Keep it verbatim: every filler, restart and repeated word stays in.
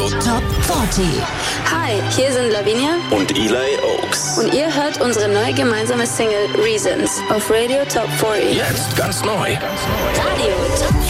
Radio Top vierzig. Hi, hier sind Lavinia und Eli Oaks. Und ihr hört unsere neue gemeinsame Single Reasons auf Radio Top vierzig. Jetzt ganz neu. Radio Top